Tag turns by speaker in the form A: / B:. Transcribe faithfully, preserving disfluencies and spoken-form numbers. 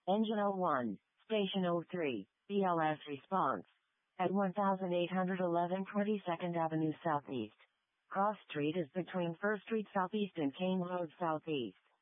A: Engine oh one, Station oh three, B L S response. At eighteen eleven twenty-second Avenue Southeast. Cross Street is between First Street Southeast and Kane Road Southeast.